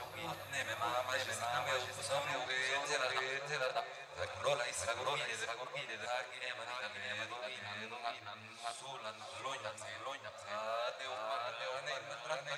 نعم ما جسنا ويوصلنا ويتلا كرولا إسكرولا هاكي من سولا لونيا